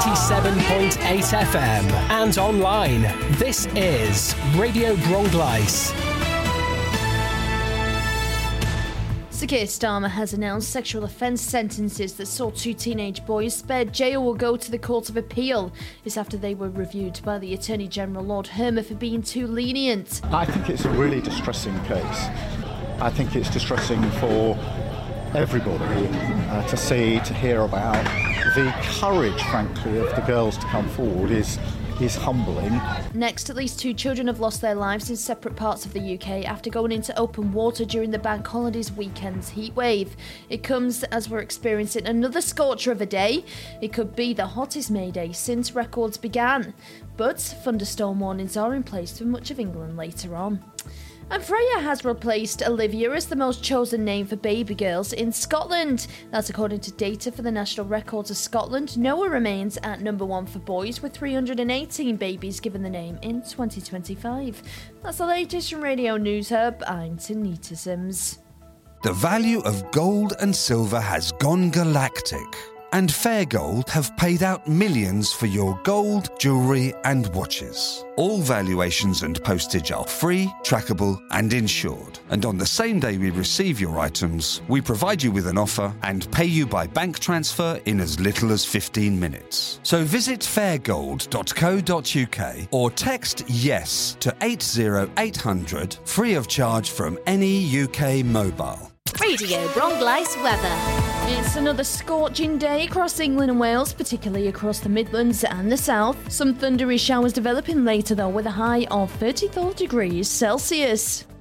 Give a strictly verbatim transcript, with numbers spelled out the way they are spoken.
ninety-seven point eight F M and online. This is Radio Bronglice. Sir Keir Starmer has announced sexual offence sentences that saw two teenage boys spared jail will go to the Court of Appeal. It's after they were reviewed by the Attorney General Lord Hermer for being too lenient. I think it's a really distressing case. I think it's distressing for everybody uh, to see, to hear about. The courage, frankly, of the girls to come forward is is humbling. Next, at least two children have lost their lives in separate parts of the U K after going into open water during the bank holidays weekend's heatwave. It comes as we're experiencing another scorcher of a day. It could be the hottest May Day since records began. But thunderstorm warnings are in place for much of England later on. And Freya has replaced Olivia as the most chosen name for baby girls in Scotland. That's according to data for the National Records of Scotland. Noah remains at number one for boys with three hundred eighteen babies given the name in twenty twenty-five. That's the latest from Radio News Hub. I'm Tanita Sims. The value of gold and silver has gone galactic, and Fair Gold have paid out millions for your gold, jewellery and watches. All valuations and postage are free, trackable and insured. And on the same day we receive your items, we provide you with an offer and pay you by bank transfer in as little as fifteen minutes. So visit fair gold dot co dot uk or text YES to eight zero eight hundred free of charge from any U K mobile. Radio Bronglice weather. It's another scorching day across England and Wales, particularly across the Midlands and the South. Some thundery showers developing later though, with a high of thirty-four degrees Celsius.